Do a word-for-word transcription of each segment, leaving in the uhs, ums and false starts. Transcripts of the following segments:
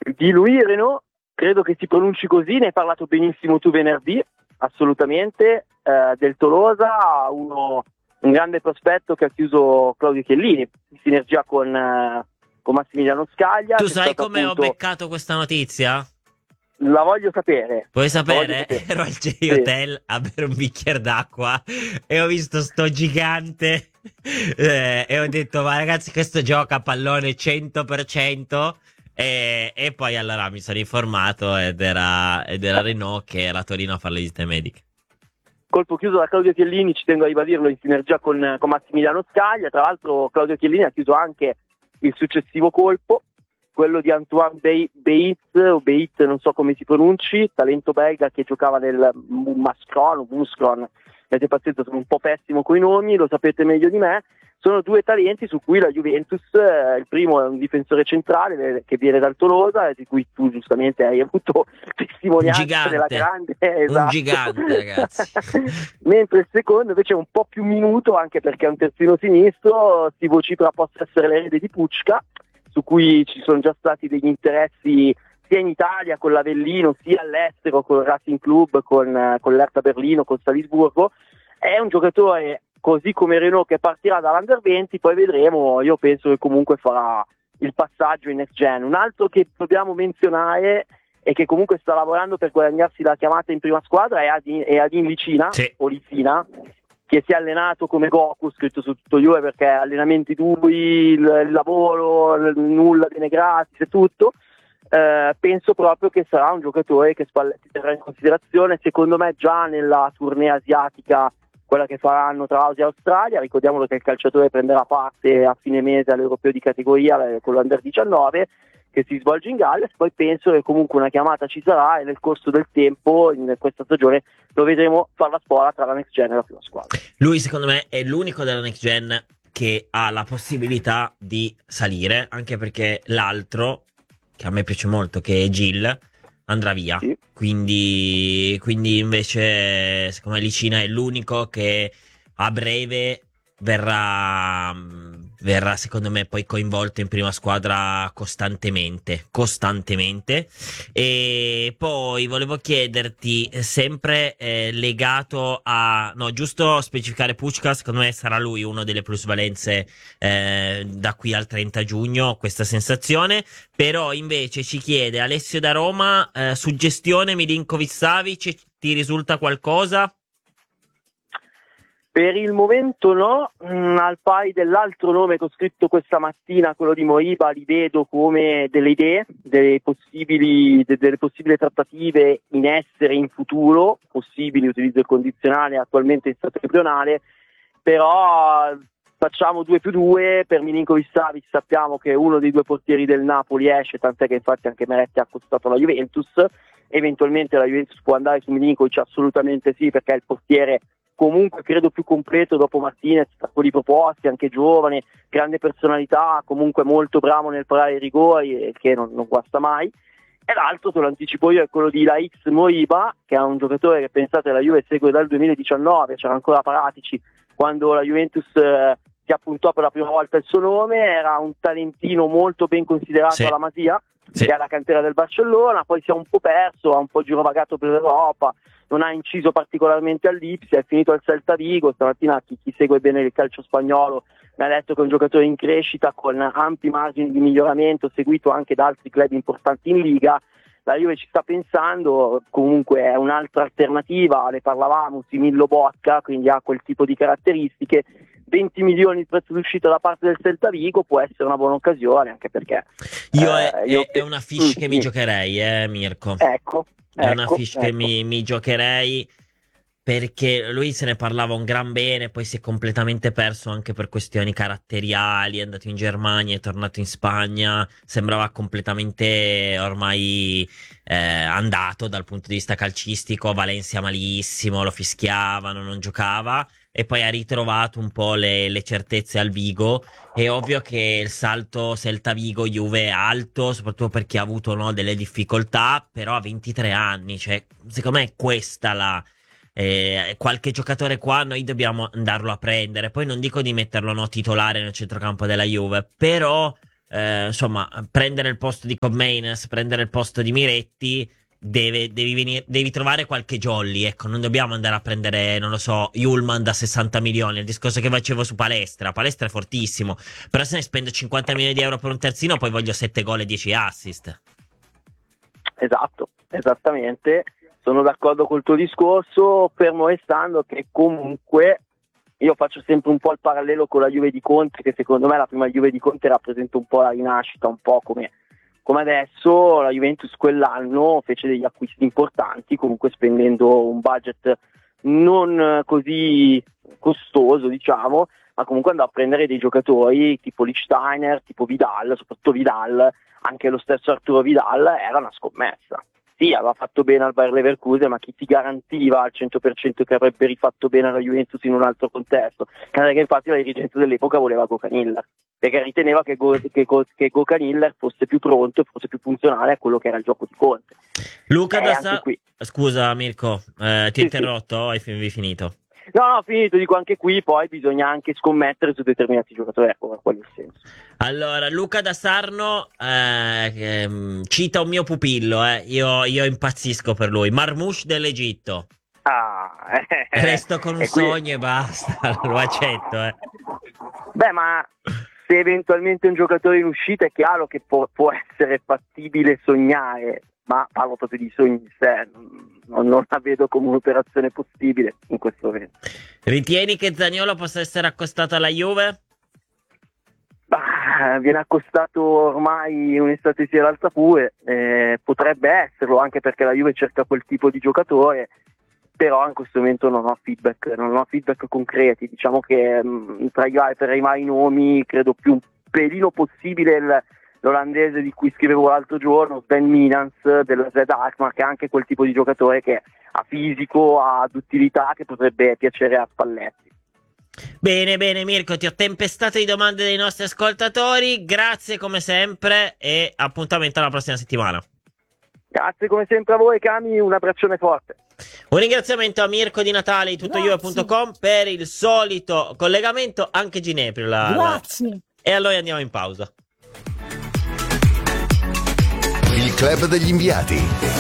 Di lui Renault, credo che si pronunci così, ne hai parlato benissimo tu venerdì, assolutamente, eh, del Tolosa, uno, un grande prospetto che ha chiuso Claudio Chiellini, in sinergia con, eh, con Massimiliano Scaglia. Tu C'è sai stato come ho appunto, beccato questa notizia? la voglio sapere. Vuoi La voglio sapere? sapere. Ero al J Sì. Hotel a bere un bicchiere d'acqua e ho visto sto gigante eh, e ho detto ma ragazzi questo gioca a pallone cento per cento e, e poi allora mi sono informato ed era, ed era Renault che era a Torino a fare le visite mediche. Colpo chiuso da Claudio Chiellini, ci tengo a ribadirlo, in sinergia con, con Massimiliano Scaglia. Tra l'altro Claudio Chiellini ha chiuso anche il successivo colpo, quello di Antoine Beit, o Beit, non so come si pronunci, talento belga che giocava nel Muscron, Muscron, avete pazienza, sono un po' pessimo con i nomi, lo sapete meglio di me. Sono due talenti su cui la Juventus, eh, il primo è un difensore centrale eh, che viene dal Tolosa, di cui tu giustamente hai avuto testimonianza Un gigante, della grande, eh, esatto. Un gigante ragazzi. Mentre il secondo invece è un po' più minuto, anche perché è un terzino sinistro, si vocifera possa essere l'erede di Pucca, su cui ci sono già stati degli interessi sia in Italia con l'Avellino, sia all'estero con il Racing Club, con, con l'Hertha Berlino, con Salisburgo. È un giocatore così come Renault che partirà dall'Under venti, poi vedremo, io penso che comunque farà il passaggio in Next Gen. Un altro che dobbiamo menzionare e che comunque sta lavorando per guadagnarsi la chiamata in prima squadra è Adin, è Adin Licina, sì. o Licina, che si è allenato come Goku, scritto su tutto Juve, perché allenamenti duri, il, il lavoro, il, nulla viene gratis e tutto. Eh, penso proprio che sarà un giocatore che Spalletti terrà in considerazione, secondo me già nella tournée asiatica, quella che faranno tra Asia e Australia. Ricordiamolo che il calciatore prenderà parte a fine mese all'Europeo di categoria eh, con l'Under diciannove che si svolge in Galles. Poi penso che comunque una chiamata ci sarà e nel corso del tempo in questa stagione lo vedremo fare la spola tra la Next Gen e la prima squadra. Lui secondo me è l'unico della Next Gen che ha la possibilità di salire, anche perché l'altro che a me piace molto, che è Gil, andrà via. Sì. Quindi, quindi invece secondo me Licina è l'unico che a breve verrà, verrà secondo me poi coinvolto in prima squadra costantemente, costantemente. E poi volevo chiederti, sempre eh, legato a, no, giusto specificare Puckas, secondo me sarà lui uno delle plusvalenze eh, da qui al trenta giugno, questa sensazione. Però invece ci chiede Alessio da Roma, eh, suggestione Milinkovic-Savic, ti risulta qualcosa? Per il momento no, mm, al pari dell'altro nome che ho scritto questa mattina, quello di Moriba, li vedo come delle idee, delle possibili, de, delle possibili trattative in essere in futuro, possibili, utilizzo il condizionale, attualmente in stato embrionale, però facciamo due più due, per Milinkovic-Savic sappiamo che uno dei due portieri del Napoli esce, tant'è che infatti anche Meretti ha accostato la Juventus, eventualmente la Juventus può andare su Milinkovic, assolutamente sì, perché è il portiere comunque credo più completo dopo Martinez, tra quelli proposti, anche giovane, grande personalità, comunque molto bravo nel parare i rigori, che non, non guasta mai. E l'altro, te lo anticipo io, è quello di La X Moriba, che è un giocatore che pensate la Juve segue dal duemiladiciannove, c'era ancora Paratici quando la Juventus eh, si appuntò per la prima volta il suo nome, era un talentino molto ben considerato sì. alla Masia, sì. che è alla cantera del Barcellona, poi si è un po' perso, ha un po' girovagato per l'Europa, non ha inciso particolarmente all'Ipsia, è finito al Celta Vigo. Stamattina chi, chi segue bene il calcio spagnolo mi ha detto che è un giocatore in crescita con ampi margini di miglioramento, seguito anche da altri club importanti in Liga. La Juve ci sta pensando, comunque è un'altra alternativa, ne parlavamo, Simillo Bocca, quindi ha quel tipo di caratteristiche. venti milioni di prezzo d'uscita da parte del Celta Vigo può essere una buona occasione, anche perché io eh, è, io... è una fish mm, che mi mm. giocherei, eh Mirko. Ecco, È ecco, una fish ecco. che mi, mi giocherei, perché lui se ne parlava un gran bene, poi si è completamente perso anche per questioni caratteriali, è andato in Germania, è tornato in Spagna, sembrava completamente ormai eh, andato dal punto di vista calcistico. Valencia malissimo, lo fischiavano, non giocava, e poi ha ritrovato un po' le, le certezze al Vigo. È ovvio che il salto Celta-Vigo-Juve è alto, soprattutto perché ha avuto, no, delle difficoltà, però a ventitré anni, cioè secondo me è questa la... Eh, qualche giocatore qua noi dobbiamo andarlo a prendere. Poi non dico di metterlo, no, titolare nel centrocampo della Juve, però eh, insomma, prendere il posto di Cobb Mainers, prendere il posto di Miretti, deve, devi, venire, devi trovare qualche jolly, ecco, non dobbiamo andare a prendere, non lo so, Ullman da sessanta milioni, il discorso che facevo su Palestra, Palestra è fortissimo, però se ne spendo cinquanta milioni di euro per un terzino, poi voglio sette gol e dieci assist. Esatto, esattamente, sono d'accordo col tuo discorso, fermo restando che comunque io faccio sempre un po' il parallelo con la Juve di Conte, che secondo me la prima Juve di Conte rappresenta un po' la rinascita, un po' come, come adesso la Juventus quell'anno fece degli acquisti importanti, comunque spendendo un budget non così costoso, diciamo, ma comunque andò a prendere dei giocatori tipo Lichtsteiner, tipo Vidal, soprattutto Vidal, anche lo stesso Arturo Vidal era una scommessa. Sì, aveva fatto bene al Bayer Leverkusen, ma chi ti garantiva al cento per cento che avrebbe rifatto bene alla Juventus in un altro contesto? Perché infatti la dirigenza dell'epoca voleva GökhanIller, perché riteneva che, Go, che, che GökhanIller fosse più pronto e fosse più funzionale a quello che era il gioco di Conte. Luca eh, da Sa- qui. Scusa Mirko, eh, ti ho sì, interrotto, sì. hai finito? No, no, finito, dico anche qui poi bisogna anche scommettere su determinati giocatori, ecco, per quello il senso. Allora, Luca da Sarno eh, eh, cita un mio pupillo, eh. io, io impazzisco per lui, Marmoush dell'Egitto. Ah, eh, Resto con un e qui... sogno e basta, lo accetto. Eh. Beh, ma se eventualmente un giocatore in uscita è chiaro che può, può essere fattibile sognare, ma parlo proprio di sogni in sé, non, non la vedo come un'operazione possibile in questo momento. Ritieni che Zaniolo possa essere accostato alla Juve? Bah, viene accostato ormai un'estate sì e l'altra pure, eh, potrebbe esserlo anche perché la Juve cerca quel tipo di giocatore, però in questo momento non ho feedback, non ho feedback concreti, diciamo che mh, tra, i, tra i vari nomi credo più un pelino possibile il, l'olandese di cui scrivevo l'altro giorno, Sven Minans della Z Alkmaar, che è anche quel tipo di giocatore che ha fisico, ha duttilità, che potrebbe piacere a Spalletti. Bene, bene Mirko, ti ho tempestato di domande dei nostri ascoltatori, grazie come sempre e appuntamento alla prossima settimana. Grazie come sempre a voi Cami, un abbraccione forte. Un ringraziamento a Mirko Di Natale di tuttojuve punto com per il solito collegamento, anche Ginepri la, grazie. La... E allora andiamo in pausa. Il club degli inviati.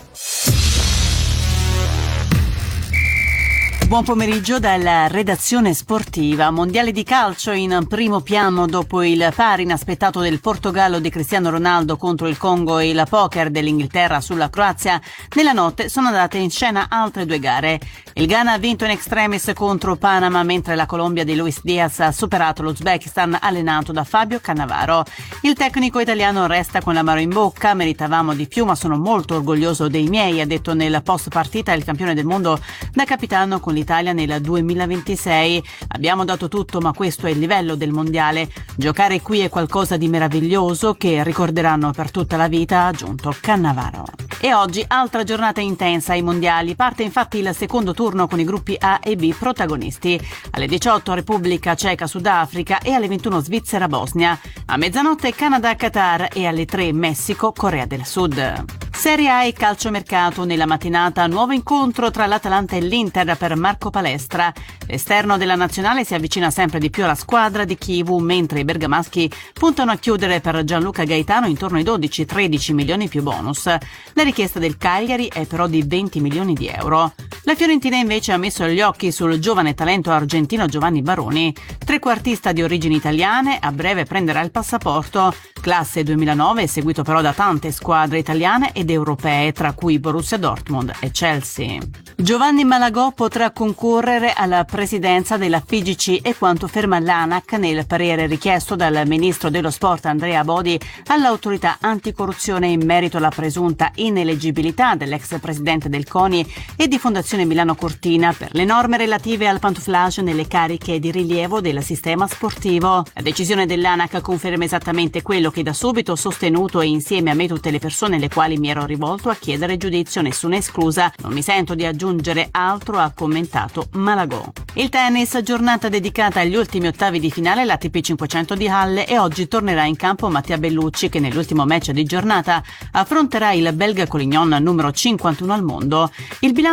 Buon pomeriggio dalla redazione sportiva. Mondiale di calcio in primo piano dopo il pari inaspettato del Portogallo di Cristiano Ronaldo contro il Congo e il poker dell'Inghilterra sulla Croazia. Nella notte sono andate in scena altre due gare. Il Ghana ha vinto in extremis contro Panama, mentre la Colombia di Luis Diaz ha superato l'Uzbekistan allenato da Fabio Cannavaro. Il tecnico italiano resta con l'amaro in bocca. Meritavamo di più, ma sono molto orgoglioso dei miei, ha detto nel post partita il campione del mondo da capitano con l'Italia nel duemilaventisei. Abbiamo dato tutto, ma questo è il livello del mondiale. Giocare qui è qualcosa di meraviglioso che ricorderanno per tutta la vita, ha aggiunto Cannavaro. E oggi altra giornata intensa ai mondiali. Parte infatti il secondo turno con i gruppi A e B protagonisti. Alle diciotto Repubblica Ceca Sudafrica e alle ventuno Svizzera Bosnia. A mezzanotte Canada Qatar e alle tre Messico Corea del Sud. Serie A e calciomercato. Nella mattinata nuovo incontro tra l'Atalanta e l'Inter per Marco Palestra. L'esterno della nazionale si avvicina sempre di più alla squadra di Chivu, mentre i bergamaschi puntano a chiudere per Gianluca Gaetano intorno ai dodici tredici milioni più bonus. La richiesta del Cagliari è però di venti milioni di euro. La Fiorentina invece ha messo gli occhi sul giovane talento argentino Giovanni Baroni, trequartista di origini italiane, a breve prenderà il passaporto. Classe duemilanove, seguito però da tante squadre italiane ed europee, tra cui Borussia Dortmund e Chelsea. Giovanni Malagò potrà concorrere alla presidenza della F I G C e quanto ferma l'ANAC nel parere richiesto dal ministro dello sport Andrea Bodi all'autorità anticorruzione in merito alla presunta ineleggibilità dell'ex presidente del CONI e di Fondazione Milano Cortina per le norme relative al pantouflage nelle cariche di rilievo del sistema sportivo. La decisione dell'ANAC conferma esattamente quello che da subito ho sostenuto e insieme a me tutte le persone alle quali mi ero rivolto a chiedere giudizio, nessuna esclusa. Non mi sento di aggiungere altro, ha commentato Malagò. Il tennis, giornata dedicata agli ultimi ottavi di finale l'A T P cinquecento di Halle e oggi tornerà in campo Mattia Bellucci che nell'ultimo match di giornata affronterà il belga Collignon numero cinquantuno al mondo. Il bilancio nei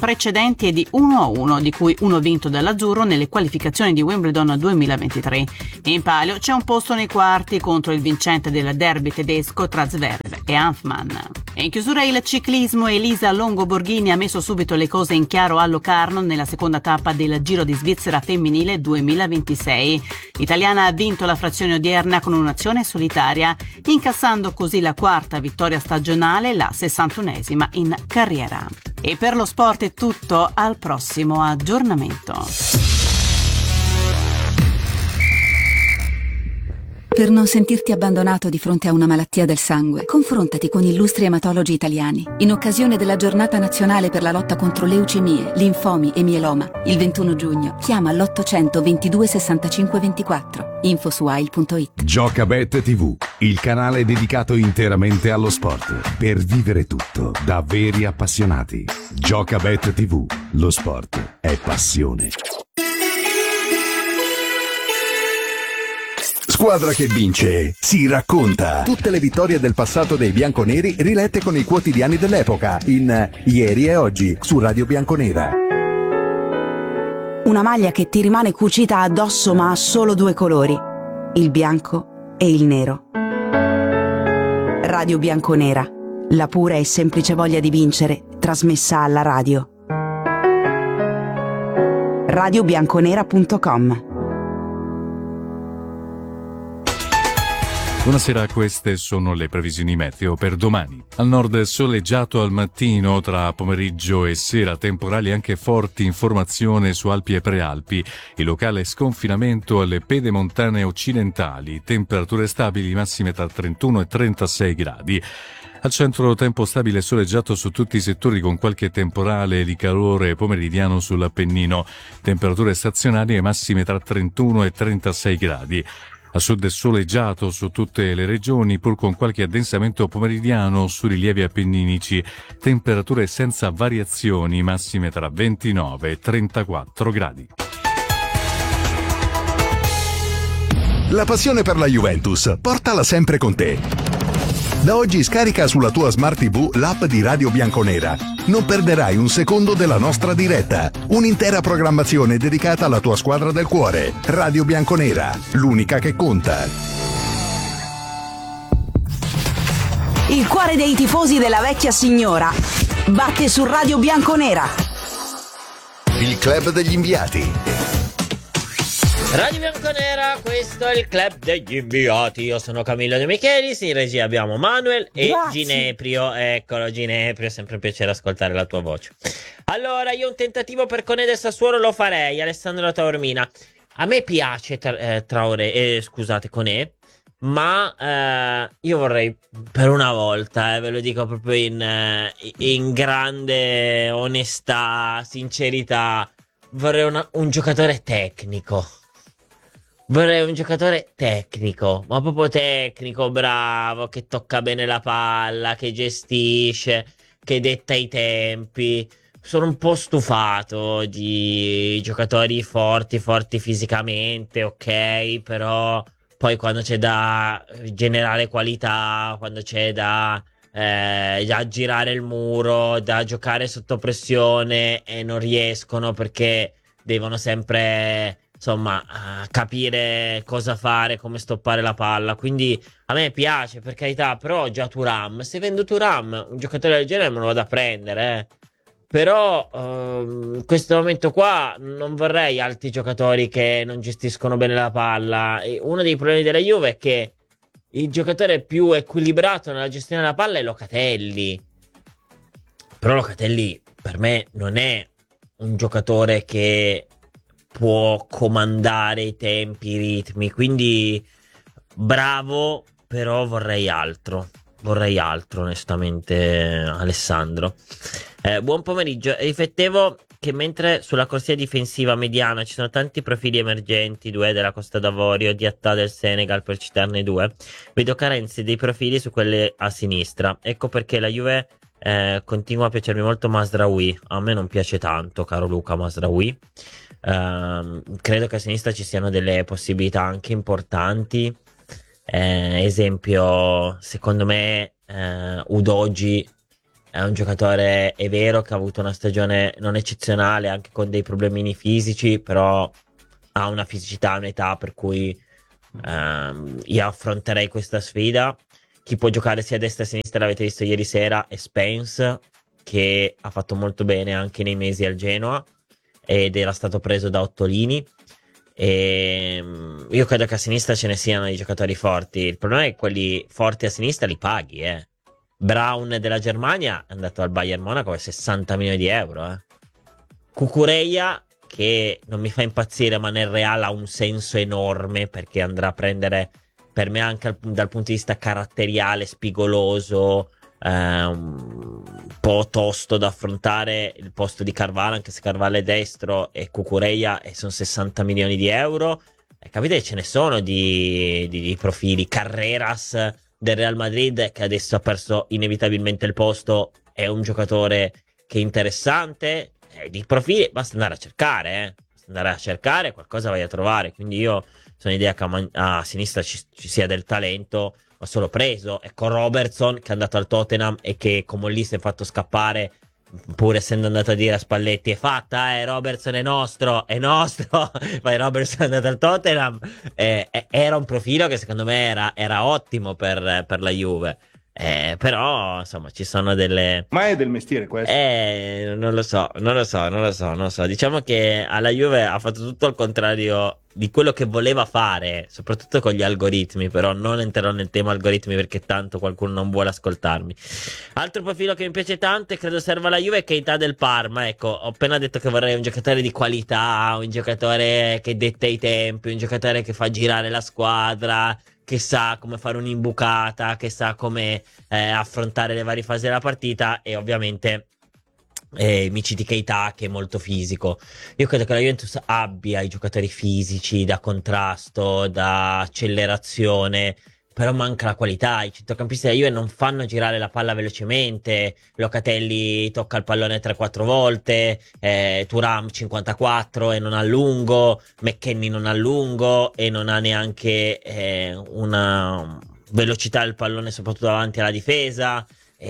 precedenti è di uno a uno, di cui uno vinto dall'azzurro nelle qualificazioni di Wimbledon duemilaventitré. In palio c'è un posto nei quarti contro il vincente del derby tedesco tra Zverev e Hanfmann. E in chiusura il ciclismo, Elisa Longo Borghini ha messo subito le cose in chiaro a Locarno nella seconda tappa del Giro di Svizzera femminile duemilaventisei. L'italiana ha vinto la frazione odierna con un'azione solitaria, incassando così la quarta vittoria stagionale, la sessantunesima in carriera. E per lo sport è tutto, al prossimo aggiornamento. Per non sentirti abbandonato di fronte a una malattia del sangue, confrontati con illustri ematologi italiani. In occasione della giornata nazionale per la lotta contro leucemie, linfomi e mieloma, il ventuno giugno, chiama l'ottocento ventidue sessantacinque ventiquattro. info su a i l punto it. Giocabet tivù, il canale dedicato interamente allo sport, per vivere tutto da veri appassionati. Giocabet tivù, lo sport è passione. Squadra che vince si racconta. Tutte le vittorie del passato dei bianconeri rilette con i quotidiani dell'epoca in Ieri e Oggi su Radio Bianconera. Una maglia che ti rimane cucita addosso ma ha solo due colori, il bianco e il nero. Radio Bianconera, la pura e semplice voglia di vincere trasmessa alla radio. radio bianconera punto com. Buonasera, queste sono le previsioni meteo per domani. Al nord soleggiato al mattino, tra pomeriggio e sera temporali anche forti in formazione su Alpi e Prealpi, il locale sconfinamento alle pedemontane occidentali, temperature stabili massime tra trentuno e trentasei gradi. Al centro tempo stabile e soleggiato su tutti i settori con qualche temporale di calore pomeridiano sull'Appennino, temperature stazionarie massime tra trentuno e trentasei gradi. A sud soleggiato su tutte le regioni, pur con qualche addensamento pomeridiano su rilievi appenninici, temperature senza variazioni massime tra ventinove e trentaquattro gradi. La passione per la Juventus, portala sempre con te. Da oggi scarica sulla tua Smart tivù l'app di Radio Bianconera. Non perderai un secondo della nostra diretta. Un'intera programmazione dedicata alla tua squadra del cuore. Radio Bianconera, l'unica che conta. Il cuore dei tifosi della vecchia signora batte su Radio Bianconera. Il club degli inviati. Radio Bianconera, questo è il club degli inviati. Io sono Camillo De Michelis, in regia abbiamo Manuel e Grazie. Gineprio. Eccolo Gineprio, è sempre un piacere ascoltare la tua voce. Allora, io un tentativo per Conede Sassuolo lo farei, Alessandro Taormina. A me piace tra, eh, Traoré, eh, scusate, Conè, ma eh, io vorrei per una volta, eh, ve lo dico proprio in, eh, in grande onestà, sincerità, vorrei una, un giocatore tecnico. Vorrei un giocatore tecnico, ma proprio tecnico, bravo, che tocca bene la palla, che gestisce, che detta i tempi. Sono un po' stufato di giocatori forti, forti fisicamente, ok, però poi quando c'è da generare qualità, quando c'è da, eh, da girare il muro, da giocare sotto pressione e non riescono perché devono sempre... insomma, uh, capire cosa fare, come stoppare la palla. Quindi a me piace, per carità, però già Thuram, se vendo Thuram, un giocatore del genere me lo vado a prendere, eh. Però uh, in questo momento qua non vorrei altri giocatori che non gestiscono bene la palla. E uno dei problemi della Juve è che il giocatore più equilibrato nella gestione della palla è Locatelli. Però Locatelli per me non è un giocatore che può comandare i tempi, i ritmi, quindi bravo, però vorrei altro, vorrei altro onestamente, Alessandro. Eh, buon pomeriggio. Riflettevo che mentre sulla corsia difensiva mediana ci sono tanti profili emergenti, due della Costa d'Avorio, Diatta del Senegal per citarne due, vedo carenze dei profili su quelle a sinistra. Ecco perché la Juve eh, continua a piacermi molto Mazraoui. A me non piace tanto, caro Luca, Mazraoui. Uh, credo che a sinistra ci siano delle possibilità anche importanti, eh, esempio secondo me uh, Udogi è un giocatore, è vero che ha avuto una stagione non eccezionale, anche con dei problemini fisici, però ha una fisicità, un'età per cui ehm, io affronterei questa sfida. Chi può giocare sia a destra che a sinistra, l'avete visto ieri sera, è Spence, che ha fatto molto bene anche nei mesi al Genoa ed era stato preso da Ottolini. E io credo che a sinistra ce ne siano i giocatori forti. Il problema è che quelli forti a sinistra li paghi, eh. Brown della Germania è andato al Bayern Monaco per sessanta milioni di euro, eh. Cucurella, che non mi fa impazzire, ma nel Real ha un senso enorme, perché andrà a prendere, per me anche al, dal punto di vista caratteriale, spigoloso, eh, un po' tosto da affrontare il posto di Carvalho, anche se Carvalho è destro e Cucurella, e sono sessanta milioni di euro. E capite, ce ne sono di, di, di profili. Carreras del Real Madrid, che adesso ha perso inevitabilmente il posto, è un giocatore che è interessante. Eh, di profili basta andare a cercare, eh. Basta andare a cercare, qualcosa vai a trovare. Quindi io sono idea che a, man- a sinistra ci, ci sia del talento. Ho solo preso, ecco, Robertson, che è andato al Tottenham e che come lì si è fatto scappare, pur essendo andato a dire a Spalletti: è fatta, eh, Robertson è nostro, è nostro. Poi Robertson è andato al Tottenham, eh, eh, era un profilo che secondo me era, era ottimo per, per la Juve. Eh, però insomma ci sono delle, ma è del mestiere questo, eh, non lo so, non lo so, non lo so, non lo so. Diciamo che alla Juve ha fatto tutto al contrario di quello che voleva fare, soprattutto con gli algoritmi. Però non entrerò nel tema algoritmi, perché tanto qualcuno non vuole ascoltarmi. Altro profilo che mi piace tanto e credo serva alla Juve è Keita del Parma. Ecco, ho appena detto che vorrei un giocatore di qualità, un giocatore che detta i tempi, un giocatore che fa girare la squadra, che sa come fare un'imbucata, che sa come eh, affrontare le varie fasi della partita. E ovviamente eh, mi citi Keita, che è molto fisico. Io credo che la Juventus abbia i giocatori fisici da contrasto, da accelerazione, però manca la qualità. I centrocampisti della Juve non fanno girare la palla velocemente. Locatelli tocca il pallone tre quattro volte, eh, Thuram cinquantaquattro e non ha lungo, McKennie non ha lungo e non ha neanche eh, una velocità del pallone, soprattutto davanti alla difesa.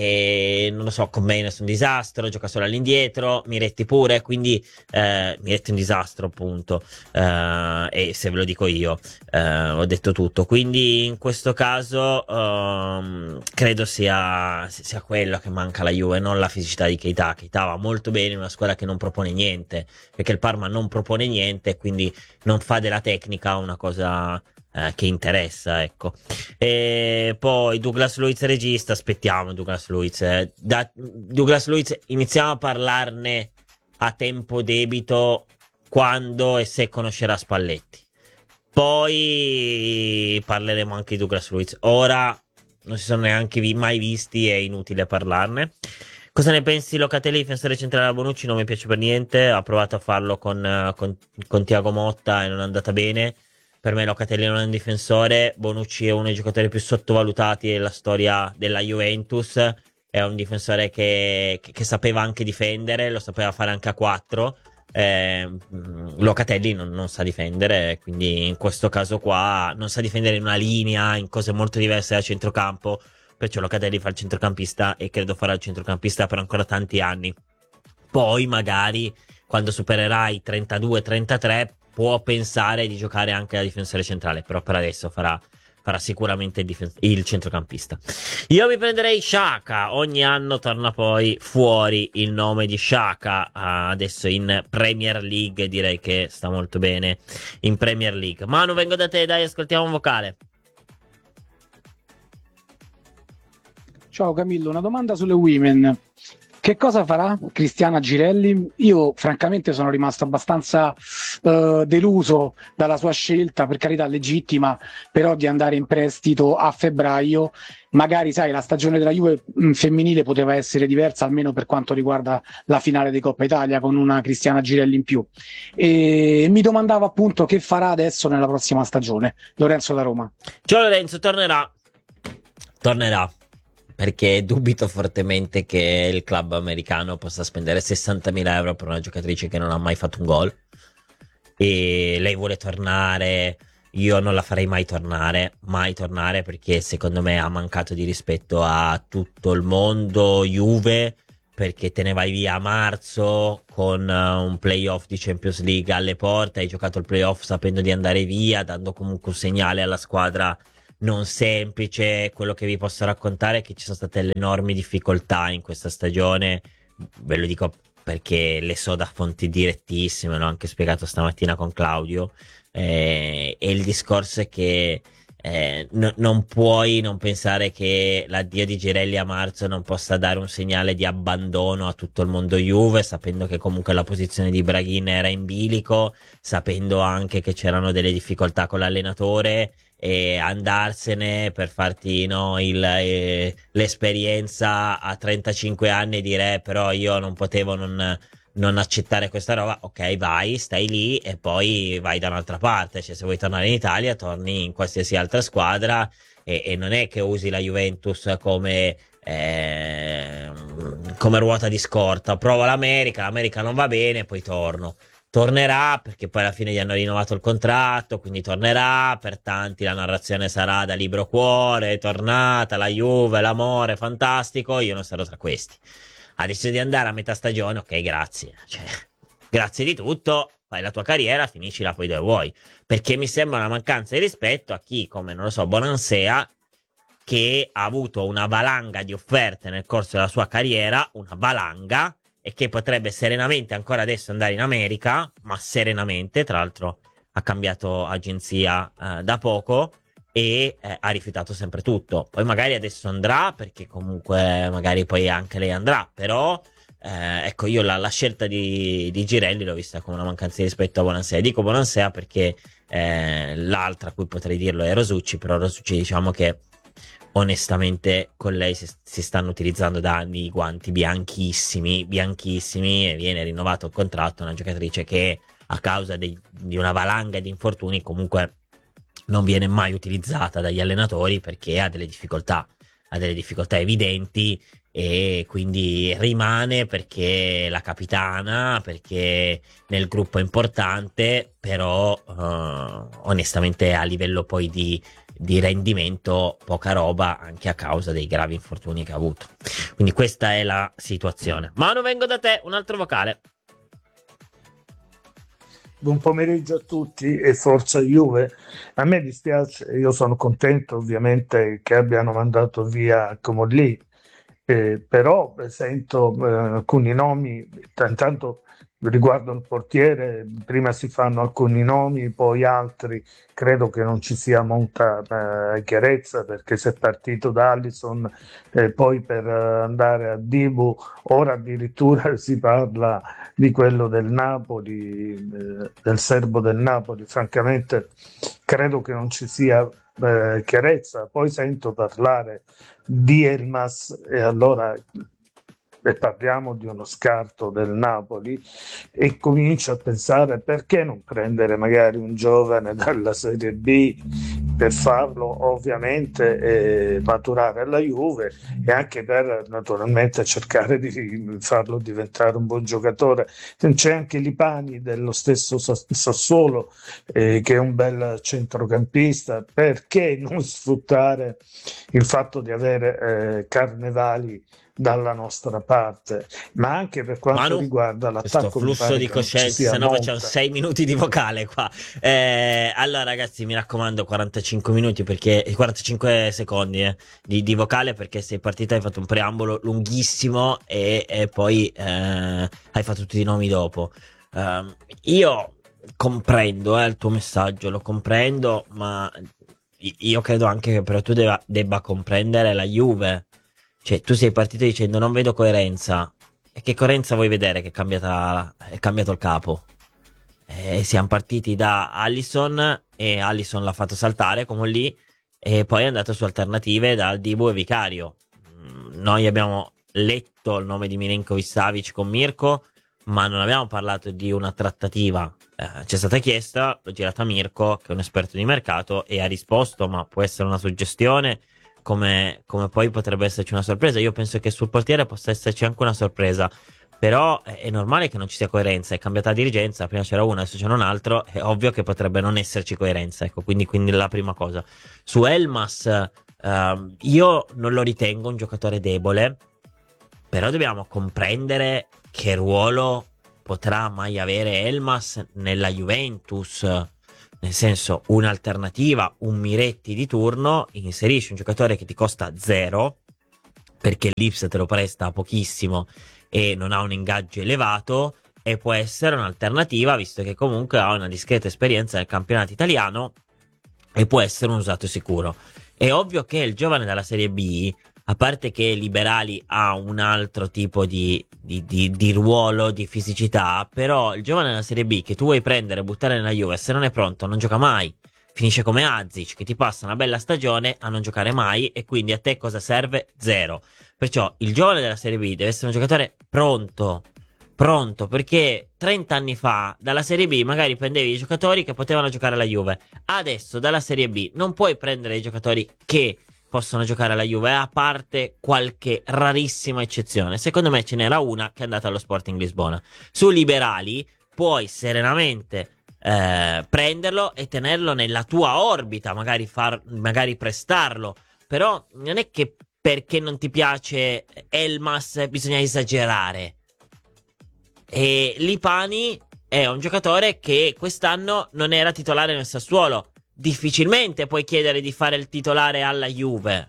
E non lo so, con Menes è un disastro, gioca solo all'indietro, Miretti pure, quindi eh, Miretti è un disastro appunto, eh, e se ve lo dico io eh, ho detto tutto. Quindi in questo caso ehm, credo sia, sia quello che manca alla Juve, non la fisicità di Keita. Keita va molto bene in una squadra che non propone niente, perché il Parma non propone niente, quindi non fa della tecnica una cosa Eh, che interessa, ecco. E poi Douglas Luiz regista, aspettiamo Douglas Luiz, eh. da Douglas Luiz iniziamo a parlarne a tempo debito quando e se conoscerà Spalletti, poi parleremo anche di Douglas Luiz. Ora non si sono neanche vi- mai visti, è inutile parlarne. Cosa ne pensi Locatelli, difensore centrale a Bonucci? Non mi piace per niente, ha provato a farlo con, con, con Thiago Motta e non è andata bene. Per me Locatelli non è un difensore, Bonucci è uno dei giocatori più sottovalutati della storia della Juventus, è un difensore che, che, che sapeva anche difendere, lo sapeva fare anche a quattro. eh, Locatelli non, non sa difendere, quindi in questo caso qua non sa difendere in una linea, in cose molto diverse da centrocampo, perciò Locatelli fa il centrocampista e credo farà il centrocampista per ancora tanti anni. Poi magari quando supererà i trentadue trentatré può pensare di giocare anche da difensore centrale, però per adesso farà, farà sicuramente il, difen- il centrocampista. Io mi prenderei Xhaka, ogni anno torna poi fuori il nome di Xhaka, uh, adesso in Premier League direi che sta molto bene in Premier League. Manu, vengo da te, dai, ascoltiamo un vocale. Ciao Camillo, una domanda sulle women. Che cosa farà Cristiana Girelli? Io francamente sono rimasto abbastanza uh, deluso dalla sua scelta, per carità legittima, però di andare in prestito a febbraio. Magari, sai, la stagione della Juve mh, femminile poteva essere diversa, almeno per quanto riguarda la finale di Coppa Italia, con una Cristiana Girelli in più. E mi domandavo appunto che farà adesso nella prossima stagione. Lorenzo da Roma. Ciao Lorenzo, tornerà. Tornerà. Perché dubito fortemente che il club americano possa spendere sessantamila euro per una giocatrice che non ha mai fatto un gol. E lei vuole tornare, io non la farei mai tornare, mai tornare, perché secondo me ha mancato di rispetto a tutto il mondo Juve, perché te ne vai via a marzo con uh, un playoff di Champions League alle porte, hai giocato il playoff sapendo di andare via, dando comunque un segnale alla squadra non semplice. Quello che vi posso raccontare è che ci sono state le enormi difficoltà in questa stagione, ve lo dico perché le so da fonti direttissime, l'ho anche spiegato stamattina con Claudio, eh, e il discorso è che eh, no, non puoi non pensare che l'addio di Girelli a marzo non possa dare un segnale di abbandono a tutto il mondo Juve, sapendo che comunque la posizione di Braghin era in bilico, sapendo anche che c'erano delle difficoltà con l'allenatore, e andarsene per farti, no, il, eh, l'esperienza a trentacinque anni e dire eh, però io non potevo non, non accettare questa roba. Ok, vai, stai lì e poi vai da un'altra parte, cioè se vuoi tornare in Italia torni in qualsiasi altra squadra, e, e non è che usi la Juventus come eh, come ruota di scorta. Provo l'America, l'America non va bene, poi torno. Tornerà perché poi alla fine gli hanno rinnovato il contratto, quindi tornerà. Per tanti la narrazione sarà da libro cuore, è tornata la Juve, l'amore, fantastico. Io non sarò tra questi. Ha deciso di andare a metà stagione, ok, grazie. Cioè, grazie di tutto, fai la tua carriera, finiscila poi dove vuoi. Perché mi sembra una mancanza di rispetto a chi, come, non lo so, Bonansea, che ha avuto una valanga di offerte nel corso della sua carriera, una valanga, e che potrebbe serenamente ancora adesso andare in America, ma serenamente, tra l'altro ha cambiato agenzia eh, da poco, e eh, ha rifiutato sempre tutto. Poi magari adesso andrà, perché comunque magari poi anche lei andrà, però eh, ecco, io la, la scelta di, di Girelli l'ho vista come una mancanza di rispetto a Bonansea. Dico Bonansea perché eh, l'altra a cui potrei dirlo è Rasucci, però Rasucci diciamo che onestamente con lei si, si stanno utilizzando da anni i guanti bianchissimi, bianchissimi, e viene rinnovato il contratto. Una giocatrice che a causa dei, di una valanga di infortuni comunque non viene mai utilizzata dagli allenatori, perché ha delle difficoltà, ha delle difficoltà evidenti, e quindi rimane perché la capitana, perché nel gruppo è importante, però eh, onestamente a livello poi di di rendimento poca roba, anche a causa dei gravi infortuni che ha avuto. Quindi questa è la situazione. Manu, vengo da te, un altro vocale. Buon pomeriggio a tutti e forza Juve. A me dispiace, io sono contento ovviamente che abbiano mandato via Comolli, eh, però sento eh, alcuni nomi, t- intanto riguardo il portiere, prima si fanno alcuni nomi, poi altri. Credo che non ci sia molta eh, chiarezza, perché si è partito da Alisson, eh, poi per eh, andare a Dibu, ora addirittura si parla di quello del Napoli, eh, del serbo del Napoli. Francamente credo che non ci sia eh, chiarezza. Poi sento parlare di Elmas e allora e parliamo di uno scarto del Napoli, e comincio a pensare perché non prendere magari un giovane dalla Serie B per farlo ovviamente eh, maturare alla Juve, e anche per naturalmente cercare di farlo diventare un buon giocatore. C'è anche Lipani dello stesso Sassuolo eh, che è un bel centrocampista. Perché non sfruttare il fatto di avere eh, Carnevali dalla nostra parte? Ma anche per quanto Manu, riguarda l'attacco, questo flusso di coscienza, se no facciamo sei minuti di vocale qua. Eh, allora ragazzi, mi raccomando, quarantacinque minuti, perché quarantacinque secondi eh, di, di vocale, perché sei partita, hai fatto un preambolo lunghissimo e, e poi eh, hai fatto tutti i nomi dopo. Uh, io comprendo eh, il tuo messaggio, lo comprendo, ma io credo anche che però tu debba, debba comprendere la Juve. Cioè, tu sei partito dicendo non vedo coerenza. E che coerenza vuoi vedere che è, cambiata, è cambiato il capo? E siamo partiti da Alisson, e Alisson l'ha fatto saltare come lì, e poi è andato su alternative da Dibu e Vicario. Noi abbiamo letto il nome di Milenkovic-Savic con Mirko, ma non abbiamo parlato di una trattativa. Eh, c'è stata chiesta, l'ho girata a Mirko, che è un esperto di mercato, e ha risposto, ma può essere una suggestione, come, come poi potrebbe esserci una sorpresa. Io penso che sul portiere possa esserci anche una sorpresa, Però è normale che non ci sia coerenza, è cambiata la dirigenza, prima c'era uno, adesso c'è un altro, è ovvio che potrebbe non esserci coerenza, ecco, quindi, quindi la prima cosa. Su Elmas, uh, io non lo ritengo un giocatore debole, però dobbiamo comprendere che ruolo potrà mai avere Elmas nella Juventus, nel senso, un'alternativa, un Miretti di turno, inserisci un giocatore che ti costa zero, perché l'Ips te lo presta pochissimo e non ha un ingaggio elevato, e può essere un'alternativa visto che comunque ha una discreta esperienza nel campionato italiano e può essere un usato sicuro. È ovvio che il giovane della Serie B, a parte che Liberali ha un altro tipo di, di, di, di ruolo, di fisicità, però il giovane della Serie B che tu vuoi prendere e buttare nella Juve, se non è pronto non gioca mai. Finisce come Azic, che ti passa una bella stagione a non giocare mai, e quindi a te cosa serve? Zero. Perciò il giovane della Serie B deve essere un giocatore pronto, pronto, perché trenta anni fa dalla Serie B magari prendevi i giocatori che potevano giocare alla Juve. Adesso dalla Serie B non puoi prendere i giocatori che possono giocare alla Juve, a parte qualche rarissima eccezione. Secondo me ce n'era una che è andata allo Sporting Lisbona. Su Liberali puoi serenamente Eh, prenderlo e tenerlo nella tua orbita, magari, far, magari prestarlo, però non è che perché non ti piace Elmas bisogna esagerare. E Lipani è un giocatore che quest'anno non era titolare nel Sassuolo, difficilmente puoi chiedere di fare il titolare alla Juve,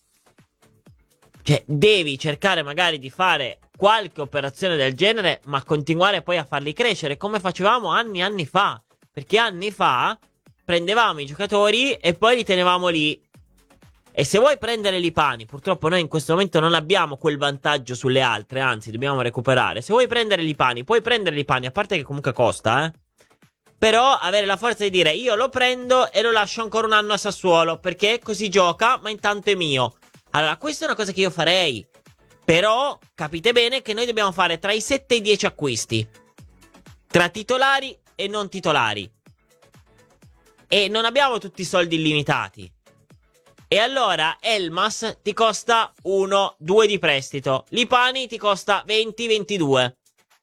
cioè devi cercare magari di fare qualche operazione del genere, ma continuare poi a farli crescere come facevamo anni e anni fa, perché anni fa prendevamo i giocatori e poi li tenevamo lì. E se vuoi prendere Lipani, purtroppo noi in questo momento non abbiamo quel vantaggio sulle altre, anzi dobbiamo recuperare. Se vuoi prendere Lipani, puoi prendere Lipani, a parte che comunque costa, eh. Però avere la forza di dire io lo prendo e lo lascio ancora un anno a Sassuolo, perché così gioca, ma intanto è mio. Allora, questa è una cosa che io farei. Però capite bene che noi dobbiamo fare tra i sette e i dieci acquisti, tra titolari e non titolari, e non abbiamo tutti i soldi illimitati. E allora Elmas ti costa uno due di prestito, Lipani ti costa venti ventidue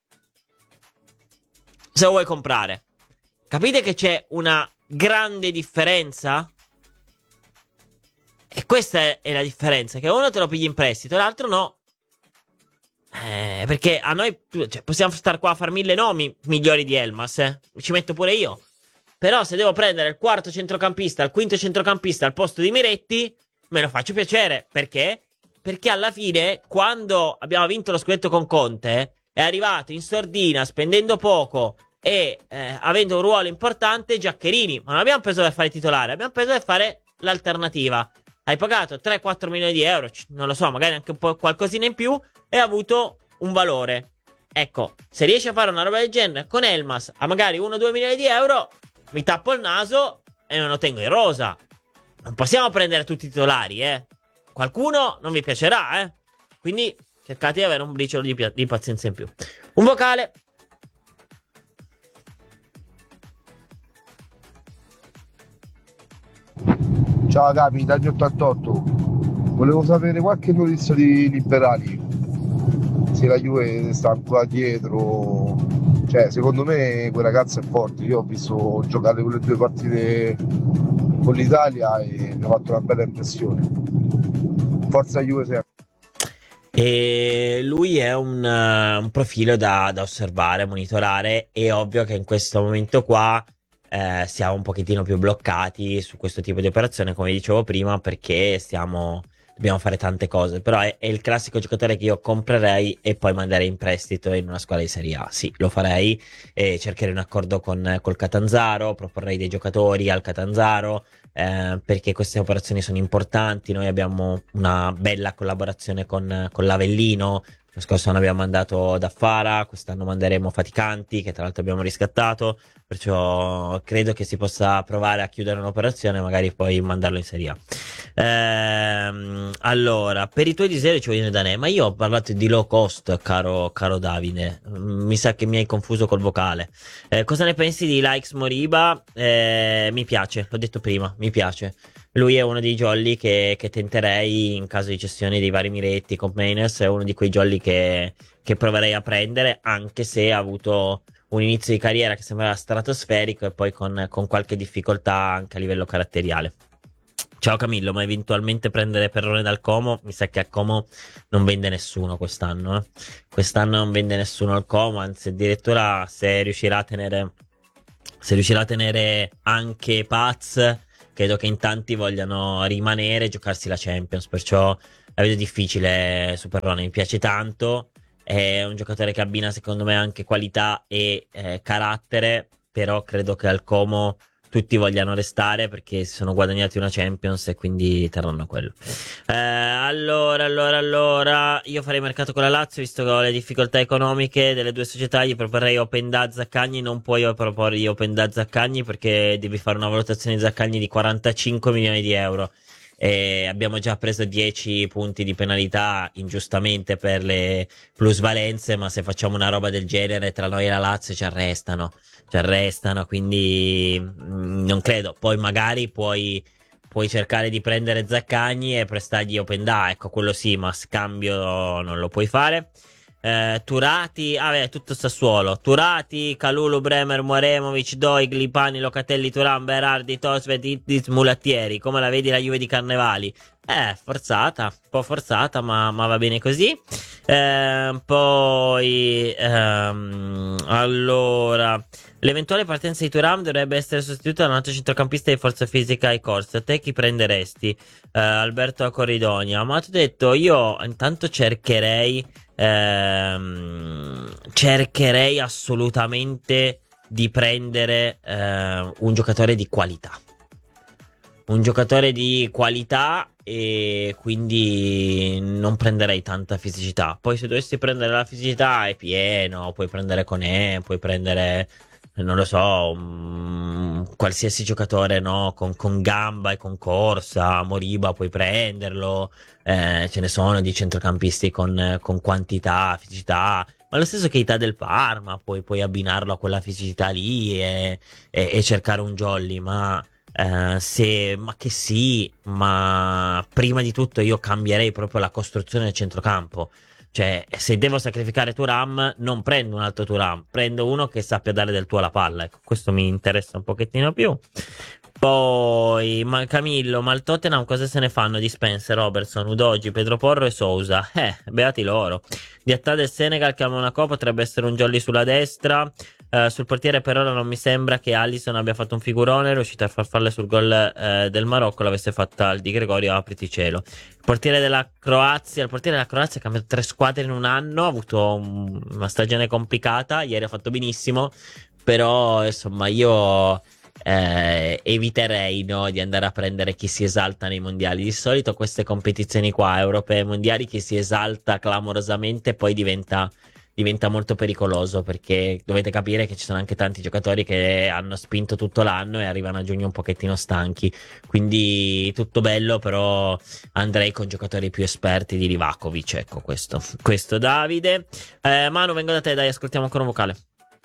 se lo vuoi comprare. Capite che c'è una grande differenza? E questa è la differenza, che uno te lo pigli in prestito e l'altro no. Eh, perché a noi, cioè, possiamo stare qua a far mille nomi migliori di Elmas, eh? Ci metto pure io. Però se devo prendere il quarto centrocampista, il quinto centrocampista al posto di Miretti, me lo faccio piacere. Perché? Perché alla fine, quando abbiamo vinto lo scudetto con Conte, è arrivato in sordina, spendendo poco e eh, avendo un ruolo importante, Giaccherini. Ma non abbiamo preso per fare titolare, abbiamo preso per fare l'alternativa. Hai pagato tre quattro milioni di euro, non lo so, magari anche un po' qualcosina in più, e ha avuto un valore. Ecco, se riesci a fare una roba del genere con Elmas a magari uno due milioni di euro, mi tappo il naso e me lo tengo in rosa. Non possiamo prendere tutti i titolari, eh. Qualcuno non vi piacerà, eh. Quindi cercate di avere un briciolo di, di pazienza in più. Un vocale. Ciao capi, dagli ottantotto. Volevo sapere qualche notizia di Liberali, se la Juve sta ancora dietro. Cioè, secondo me quel ragazzo è forte. Io ho visto giocare quelle due partite con l'Italia e mi ha fatto una bella impressione. Forza Juve sempre. E lui è un, uh, un profilo da, da osservare, monitorare. È ovvio che in questo momento qua eh, siamo un pochettino più bloccati su questo tipo di operazione, come dicevo prima, perché stiamo dobbiamo fare tante cose. Però è, è il classico giocatore che io comprerei e poi manderei in prestito in una squadra di Serie A. Sì, lo farei, e cercherei un accordo con col Catanzaro, proporrei dei giocatori al Catanzaro, eh, perché queste operazioni sono importanti. Noi abbiamo una bella collaborazione con, con l'Avellino. Lo scorso anno abbiamo mandato Daffara, quest'anno manderemo Faticanti, che tra l'altro abbiamo riscattato, perciò credo che si possa provare a chiudere un'operazione, magari poi mandarlo in Serie A. Ehm, allora, per i tuoi desideri ci vogliono da me, ma io ho parlato di low cost, caro, caro Davide. Mi sa che mi hai confuso col vocale. Eh, cosa ne pensi di Likes Moriba? Eh, mi piace, l'ho detto prima, mi piace. lui è uno dei jolly che, che tenterei in caso di cessione dei vari Miretti con Mainers, è uno di quei jolly che, che proverei a prendere, anche se ha avuto un inizio di carriera che sembrava stratosferico e poi con, con qualche difficoltà anche a livello caratteriale. Ciao Camillo, ma eventualmente prendere Perrone dal Como? Mi sa che a Como non vende nessuno quest'anno. Eh? Quest'anno non vende nessuno al Como, anzi addirittura se riuscirà a tenere, se riuscirà a tenere anche Paz, credo che in tanti vogliano rimanere e giocarsi la Champions, perciò la vedo difficile su Perrone, mi piace tanto, è un giocatore che abbina secondo me anche qualità e eh, carattere, però credo che al Como tutti vogliano restare perché si sono guadagnati una Champions e quindi terranno quello. Eh, allora, allora, allora, io farei mercato con la Lazio, visto che ho le difficoltà economiche delle due società, gli proporrei Openda Zaccagni, non puoi proporre Openda Zaccagni perché devi fare una valutazione di Zaccagni di quarantacinque milioni di euro. E abbiamo già preso dieci punti di penalità ingiustamente per le plusvalenze, ma se facciamo una roba del genere tra noi e la Lazio ci arrestano, ci arrestano, quindi mh, non credo. Poi magari puoi, puoi cercare di prendere Zaccagni e prestargli Openda, ecco, quello sì, ma scambio non lo puoi fare. Eh, Turati, ah beh, tutto Sassuolo. Turati, Kalulu, Bremer, Moremovic, Doig, Lipani, Locatelli, Turan, Berardi, Tosved, Ittis, Mulattieri. Come la vedi la Juve di Carnevali? Eh, forzata, un po' forzata, ma, ma va bene così. Eh, poi, ehm, allora, l'eventuale partenza di Thuram dovrebbe essere sostituita da un altro centrocampista di forza fisica ai corsi. A te chi prenderesti? Eh, Alberto Corridonia. Ma ti ho detto, io intanto cercherei, ehm, cercherei assolutamente di prendere eh, un giocatore di qualità. Un giocatore di qualità e quindi non prenderei tanta fisicità. Poi se dovessi prendere la fisicità è pieno, puoi prendere Koné, puoi prendere, non lo so, um, qualsiasi giocatore, no, con, con gamba e con corsa, Moriba puoi prenderlo, eh, ce ne sono di centrocampisti con, con quantità, fisicità, ma lo stesso Keita del Parma, poi puoi abbinarlo a quella fisicità lì e, e, e cercare un jolly, ma... Uh, se, ma che sì, ma prima di tutto io cambierei proprio la costruzione del centrocampo. Cioè, se devo sacrificare Thuram, non prendo un altro Thuram, prendo uno che sappia dare del tuo alla palla. Ecco, questo mi interessa un pochettino più. Poi, ma Camillo, ma il Tottenham cosa se ne fanno di Spencer, Robertson, Udogi, Pedro Porro e Sousa? Eh, beati loro. Diatta del Senegal che ha una Monaco potrebbe essere un jolly sulla destra. Uh, sul portiere per ora non mi sembra che Alisson abbia fatto un figurone, è riuscito a far farle sul gol uh, del Marocco, l'avesse fatta il Di Gregorio, apriti cielo. Il portiere della Croazia, il portiere della Croazia ha cambiato tre squadre in un anno, ha avuto un, una stagione complicata, ieri ha fatto benissimo, però insomma io eh, eviterei, no, di andare a prendere chi si esalta nei mondiali. Di solito queste competizioni qua, europee e mondiali, chi si esalta clamorosamente poi diventa... diventa molto pericoloso, perché dovete capire che ci sono anche tanti giocatori che hanno spinto tutto l'anno e arrivano a giugno un pochettino stanchi, quindi tutto bello, però andrei con giocatori più esperti di Livakovic, ecco, questo questo Davide. eh, Manu, vengo da te, dai, ascoltiamo ancora un vocale.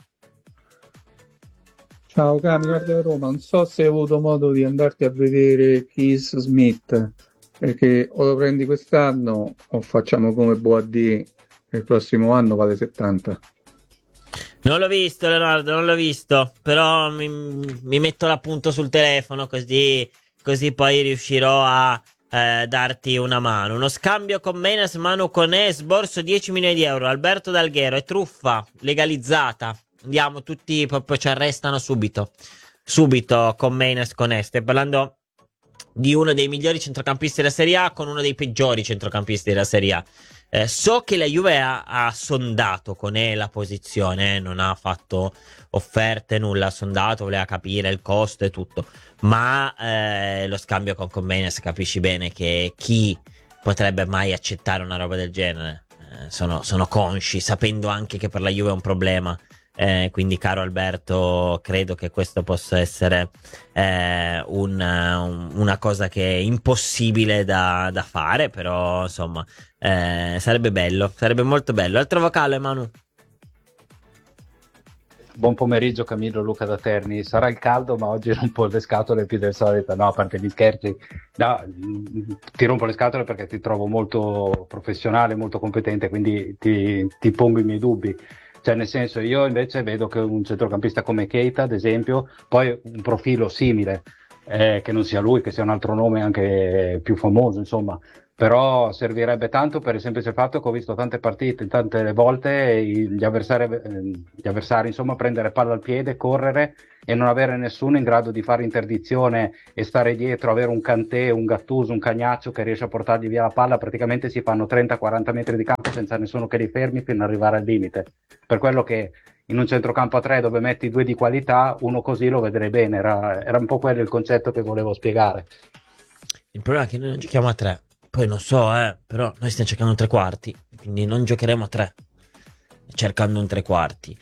Ciao Cami, guarda Roma, non so se hai avuto modo di andarti a vedere Keith Smith, perché o lo prendi quest'anno o facciamo come Boadì, il prossimo anno vale settanta. Non l'ho visto, Leonardo, non l'ho visto, però mi, mi metto l'appunto sul telefono, così, così poi riuscirò a eh, darti una mano. Uno scambio con Menes, Manu Koné, sborso dieci milioni di euro. Alberto D'Alghero, è truffa legalizzata. Andiamo, tutti proprio ci arrestano subito. Subito con Menes, Koné. Stai parlando di uno dei migliori centrocampisti della Serie A con uno dei peggiori centrocampisti della Serie A. Eh, so che la Juve ha, ha sondato con E la posizione, eh, non ha fatto offerte, nulla, ha sondato, voleva capire il costo e tutto, ma eh, lo scambio con Comenes, capisci bene che chi potrebbe mai accettare una roba del genere? Eh, sono, sono consci, sapendo anche che per la Juve è un problema. Eh, quindi caro Alberto, credo che questo possa essere eh, un, un, una cosa che è impossibile da, da fare, però insomma eh, sarebbe bello, sarebbe molto bello. Altro vocale, Manu? Buon pomeriggio Camillo, Luca da Terni. Sarà il caldo, ma oggi rompo le scatole più del solito. No, a parte gli scherzi, no, ti rompo le scatole perché ti trovo molto professionale, molto competente, quindi ti, ti pongo i miei dubbi. Cioè, nel senso, io invece vedo che un centrocampista come Keita, ad esempio, poi un profilo simile, eh, che non sia lui, che sia un altro nome anche più famoso, insomma. Però servirebbe tanto per il semplice fatto che ho visto tante partite, tante volte gli avversari, gli avversari insomma prendere palla al piede, correre e non avere nessuno in grado di fare interdizione e stare dietro, avere un Kanté, un Gattuso, un Cagnaccio che riesce a portargli via la palla. Praticamente si fanno trenta quaranta metri di campo senza nessuno che li fermi fino ad arrivare al limite. Per quello che in un centrocampo a tre dove metti due di qualità, uno così lo vedrei bene, era, era un po' quello il concetto che volevo spiegare. Il problema è che noi non giochiamo a tre. Poi non so, eh, però noi stiamo cercando un tre quarti, quindi non giocheremo a tre, cercando un tre quarti.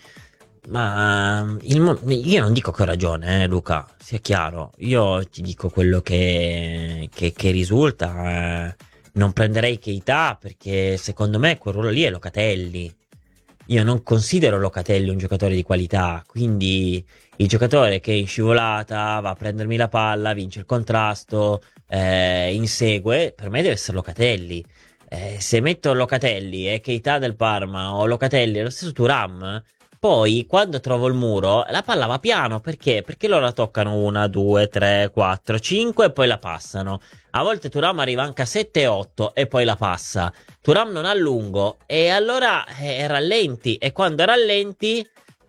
Ma il, io non dico che ho ragione, eh, Luca, sia chiaro. Io ti dico quello che, che, che risulta. Eh, non prenderei Keita perché secondo me quel ruolo lì è Locatelli. Io non considero Locatelli un giocatore di qualità, quindi il giocatore che in scivolata va a prendermi la palla, vince il contrasto, eh, insegue, per me deve essere Locatelli. Eh, se metto Locatelli e Keita del Parma o Locatelli e lo stesso Thuram, poi quando trovo il muro la palla va piano. Perché? Perché loro la toccano una, due, tre, quattro, cinque e poi la passano. A volte Thuram arriva anche a sette otto e poi la passa. Thuram non ha lungo e allora eh, rallenti, e quando rallenti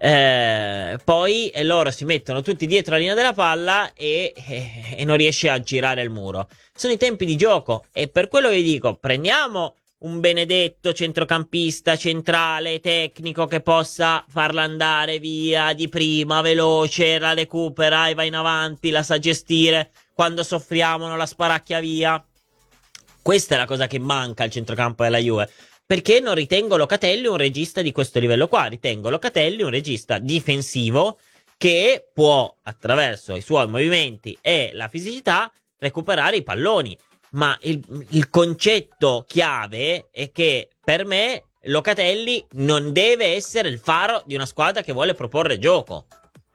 eh, poi e loro si mettono tutti dietro la linea della palla e, e, e non riesce a girare il muro. Sono i tempi di gioco, e per quello vi dico, prendiamo un benedetto centrocampista centrale tecnico che possa farla andare via di prima, veloce, la recupera e va in avanti, la sa gestire, quando soffriamo non la sparacchia via. Questa è la cosa che manca al centrocampo della Juve, perché non ritengo Locatelli un regista di questo livello qua. Ritengo Locatelli un regista difensivo che può, attraverso i suoi movimenti e la fisicità, recuperare i palloni. Ma il, il concetto chiave è che per me Locatelli non deve essere il faro di una squadra che vuole proporre gioco.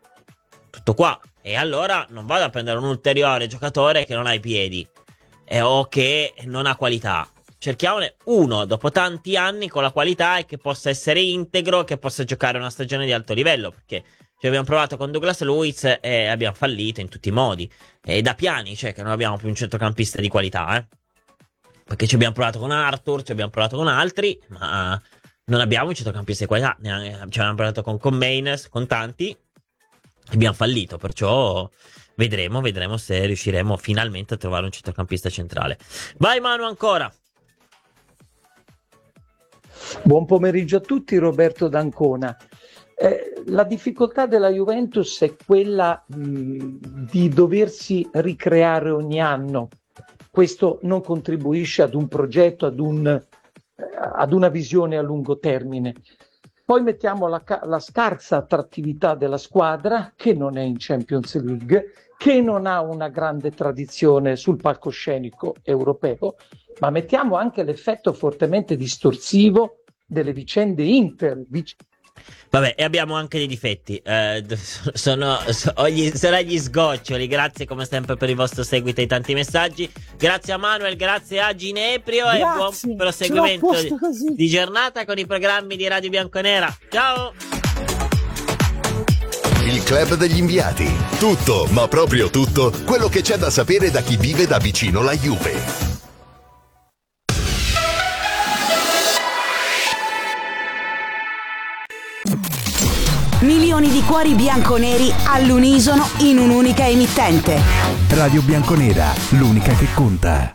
Tutto qua. E allora non vado a prendere un ulteriore giocatore che non ha i piedi eh, o che non ha qualità. Cerchiamone uno dopo tanti anni con la qualità e che possa essere integro, che possa giocare una stagione di alto livello, perché ci abbiamo provato con Douglas Luiz e abbiamo fallito in tutti i modi. E da piani, cioè che non abbiamo più un centrocampista di qualità, eh. Perché ci abbiamo provato con Arthur, ci abbiamo provato con altri, ma non abbiamo un centrocampista di qualità. Ci abbiamo provato con, con Maines, con tanti, e abbiamo fallito. Perciò vedremo, vedremo se riusciremo finalmente a trovare un centrocampista centrale. Vai Manu ancora. Buon pomeriggio a tutti, Roberto D'Ancona. Eh, la difficoltà della Juventus è quella mh, di doversi ricreare ogni anno. Questo non contribuisce ad un progetto, ad, un, eh, ad una visione a lungo termine. Poi mettiamo la, la scarsa attrattività della squadra, che non è in Champions League, che non ha una grande tradizione sul palcoscenico europeo, ma mettiamo anche l'effetto fortemente distorsivo delle vicende Inter. Vic- Vabbè, e abbiamo anche dei difetti. Eh, sono, sono, gli, sono gli sgoccioli. Grazie come sempre per il vostro seguito e i tanti messaggi. Grazie a Manuel, grazie a Gineprio. Grazie, e buon proseguimento di, di giornata con i programmi di Radio Bianconera. Ciao! Il club degli inviati. Tutto, ma proprio tutto, quello che c'è da sapere da chi vive da vicino la Juve. Milioni di cuori bianconeri all'unisono in un'unica emittente. Radio Bianconera, l'unica che conta.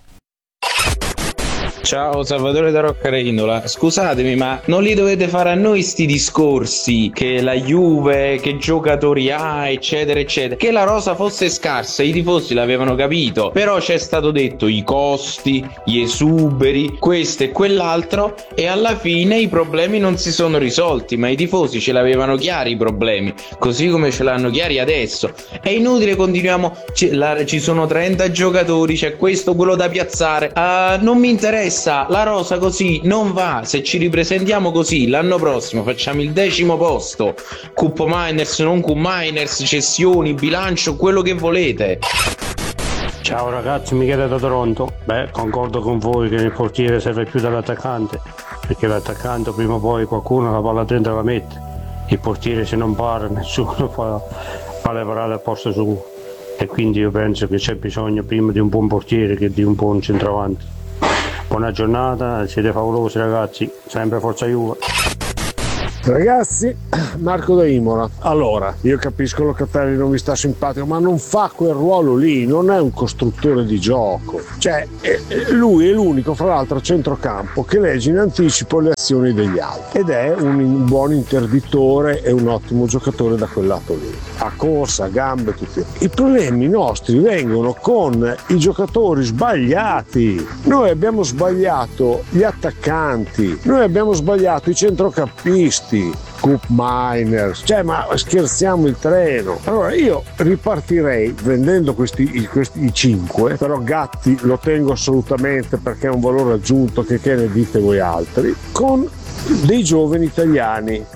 Ciao, Salvatore da Roccarendola. Scusatemi, ma non li dovete fare a noi sti discorsi che la Juve, che giocatori ha, eccetera eccetera. Che la rosa fosse scarsa, i tifosi l'avevano capito, però c'è stato detto i costi, gli esuberi, questo e quell'altro, e alla fine i problemi non si sono risolti, ma i tifosi ce l'avevano chiari i problemi, così come ce l'hanno chiari adesso. È inutile continuiamo, ci, la, ci sono trenta giocatori, c'è questo, quello da piazzare, uh, non mi interessa questa, la rosa così non va. Se ci ripresentiamo così l'anno prossimo facciamo il decimo posto, Cup Miners, non Cup Miners, cessioni, bilancio, quello che volete. Ciao ragazzi, Michele da Toronto. Beh, concordo con voi che il portiere serve più dell'attaccante, perché l'attaccante prima o poi qualcuno la palla dentro la mette. Il portiere se non para nessuno fa, fa le parate al posto suo, e quindi io penso che c'è bisogno prima di un buon portiere che di un buon centravanti. Buona giornata, siete favolosi ragazzi, sempre forza Juve. Ragazzi, Marco da Imola. Allora, io capisco Locatelli non vi sta simpatico, ma non fa quel ruolo lì, non è un costruttore di gioco. Cioè, lui è l'unico, fra l'altro, a centrocampo che legge in anticipo le azioni degli altri ed è un buon interditore e un ottimo giocatore da quel lato lì. A corsa, a gambe, tutti. I problemi nostri vengono con i giocatori sbagliati. Noi abbiamo sbagliato gli attaccanti, noi abbiamo sbagliato i centrocampisti, Cup Miners, cioè ma scherziamo il treno. Allora io ripartirei vendendo questi, questi i cinque, però Gatti lo tengo assolutamente perché è un valore aggiunto, che, che ne dite voi altri, con dei giovani italiani.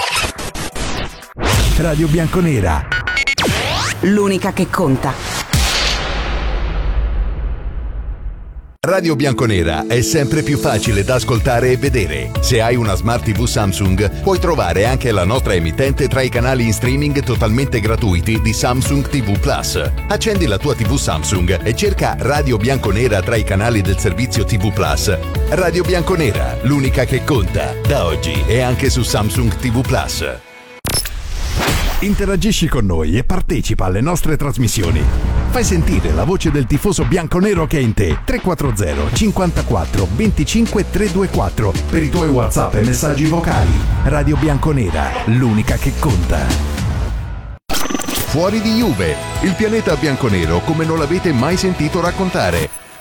Radio Bianconera, l'unica che conta. Radio Bianconera è sempre più facile da ascoltare e vedere. Se hai una Smart tivù Samsung, puoi trovare anche la nostra emittente tra i canali in streaming totalmente gratuiti di Samsung tivù Plus. Accendi la tua tivù Samsung e cerca Radio Bianconera tra i canali del servizio tivù Plus. Radio Bianconera, l'unica che conta, da oggi e anche su Samsung tivù Plus. Interagisci con noi e partecipa alle nostre trasmissioni. Fai sentire la voce del tifoso bianconero che è in te. tre quattro zero cinquantaquattro venticinque trecentoventiquattro per i tuoi WhatsApp e messaggi vocali. Radio Bianconera, l'unica che conta. Fuori di Juve, il pianeta bianconero come non l'avete mai sentito raccontare.